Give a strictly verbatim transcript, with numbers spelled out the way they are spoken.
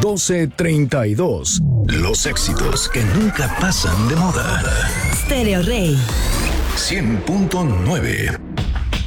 doce treinta y dos. Los éxitos que nunca pasan de moda. Stereo Rey cien punto nueve.